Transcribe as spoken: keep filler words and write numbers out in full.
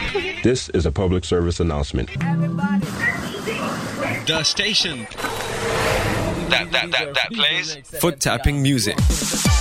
This is a public service announcement. The station that that that that plays foot tapping music.